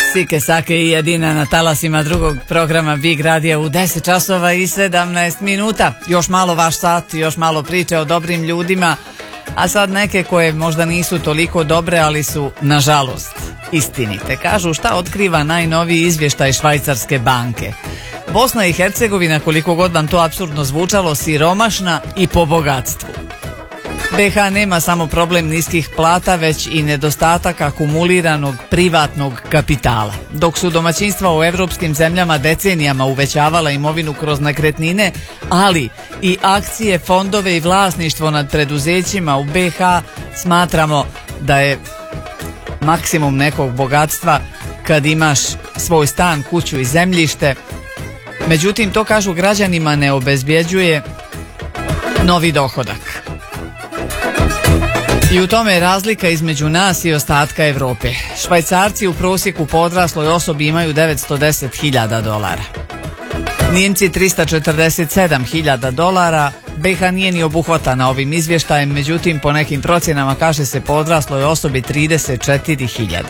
Sike, sake i jedina na talasima drugog programa Big Radija u 10 časova i 17 minuta. Još malo vaš sat, još malo priče o dobrim ljudima, a sad neke koje možda nisu toliko dobre, ali su, nažalost, istinite. Kažu šta otkriva najnoviji izvještaj Švajcarske banke. Bosna i Hercegovina, koliko god vam to apsurdno zvučalo, siromašna i po bogatstvu. BiH nema samo problem niskih plata, već i nedostatak akumuliranog privatnog kapitala. Dok su domaćinstva u evropskim zemljama decenijama uvećavala imovinu kroz nekretnine, ali i akcije, fondove i vlasništvo nad preduzećima, u BiH smatramo da je maksimum nekog bogatstva kad imaš svoj stan, kuću i zemljište. Međutim, to, kažu, građanima ne obezbjeđuje novi dohodak. I u tome je razlika između nas i ostatka Evrope. Švajcarci u prosjeku po odrasloj osobi imaju $910.000. Nijemci $347.000. BiH nije ni obuhvatana ovim izvještajem, međutim po nekim procjenama kaže se po odrasloj osobi 34.000.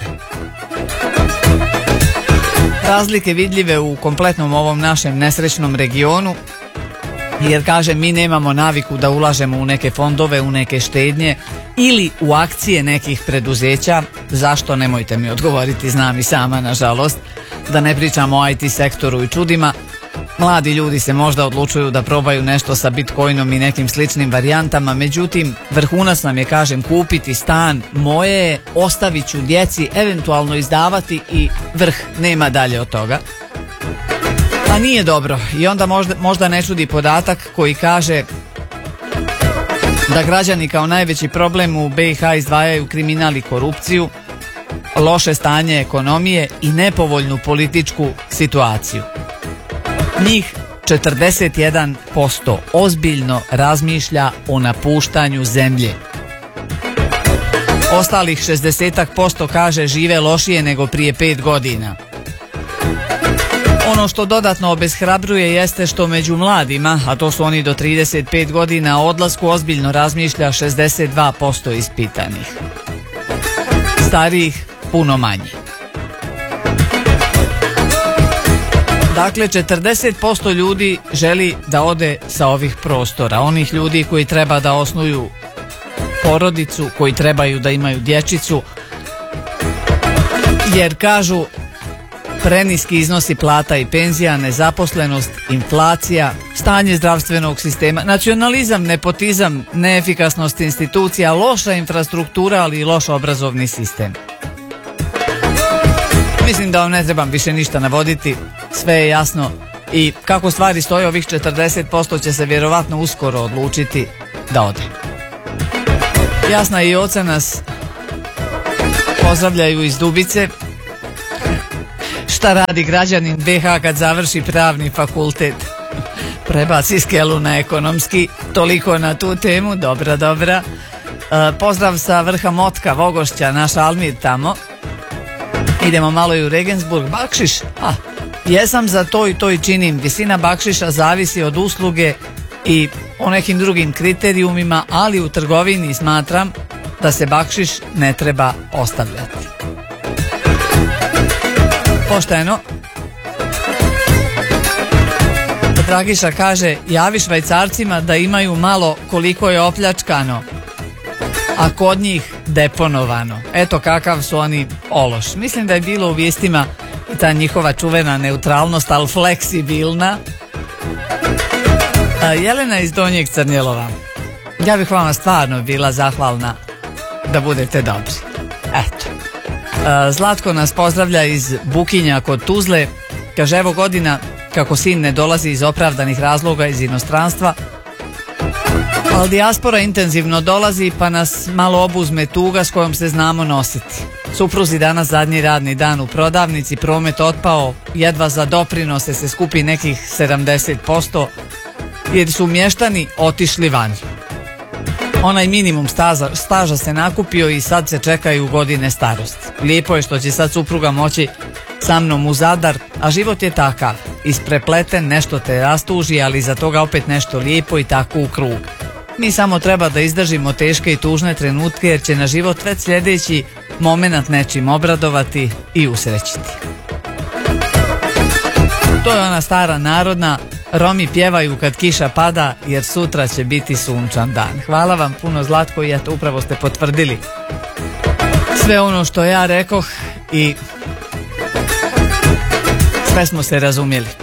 Razlike vidljive u kompletnom ovom našem nesrećnom regionu, jer, kažem, mi nemamo naviku da ulažemo u neke fondove, u neke štednje ili u akcije nekih preduzeća. Zašto, nemojte mi odgovoriti, znam i sama, nažalost. Da ne pričamo o IT sektoru i čudima. Mladi ljudi se možda odlučuju da probaju nešto sa Bitcoinom i nekim sličnim varijantama, međutim, vrhunac nam je, kažem, kupiti stan, moje je, ostavit ću djeci, eventualno izdavati i vrh, nema dalje od toga. A nije dobro. I onda možda ne čudi podatak koji kaže da građani kao najveći problem u BiH izdvajaju kriminal i korupciju, loše stanje ekonomije i nepovoljnu političku situaciju. Njih 41% ozbiljno razmišlja o napuštanju zemlje. Ostalih 60% kaže žive lošije nego prije 5 godina. Ono što dodatno obeshrabruje jeste što među mladima, a to su oni do 35 godina, o odlasku ozbiljno razmišlja 62% ispitanih. Starijih puno manje. Dakle, 40% ljudi želi da ode sa ovih prostora. Onih ljudi koji treba da osnuju porodicu, koji trebaju da imaju dječicu, jer, kažu, preniski iznosi plata i penzija, nezaposlenost, inflacija, stanje zdravstvenog sistema, nacionalizam, nepotizam, neefikasnost institucija, loša infrastruktura, ali i loš obrazovni sistem. Mislim da vam ne trebam više ništa navoditi, sve je jasno i kako stvari stoje, ovih 40% će se vjerovatno uskoro odlučiti da ode. Jasna i oca nas pozdravljaju iz Dubice. Šta radi građanin BiH kad završi pravni fakultet? Prebaci skelu na ekonomski, toliko na tu temu, dobra. Pozdrav sa vrha Motka, Vogošća, naš Almir tamo. Idemo malo i u Regensburg. Bakšiš? Jesam za to i to i činim. Visina bakšiša zavisi od usluge i o nekim drugim kriterijumima, ali u trgovini smatram da se bakšiš ne treba ostavljati. Pošteno. Dragiša kaže, javi Švajcarcima da imaju malo koliko je opljačkano, a kod njih deponovano. Eto kakav su oni ološ. Mislim da je bilo u vijestima i ta njihova čuvena neutralnost, ali fleksibilna. Jelena iz Donjeg Crnjelova. Ja bih vama stvarno bila zahvalna da budete dobri. Eto. Zlatko nas pozdravlja iz Bukinja kod Tuzle. Kaže, evo godina kako sin ne dolazi iz opravdanih razloga iz inostranstva, ali dijaspora intenzivno dolazi pa nas malo obuzme tuga s kojom se znamo nositi. Supruzi danas zadnji radni dan u prodavnici, promet otpao, jedva za doprinose se skupi nekih 70%, jer su mještani otišli van. Onaj minimum staža se nakupio i sad se čekaju godine starosti. Lijepo je što će sad supruga moći sa mnom u Zadar, a život je takav. Isprepleten, nešto te rastuži, ali za toga opet nešto lijepo i tako u krug. Mi samo treba da izdržimo teške i tužne trenutke, jer će na život već sljedeći momenat nečim obradovati i usrećiti. To je ona stara narodna, Romi pjevaju kad kiša pada jer sutra će biti sunčan dan. Hvala vam puno Zlatko i eto upravo ste potvrdili sve ono što ja rekoh i sve smo se razumjeli.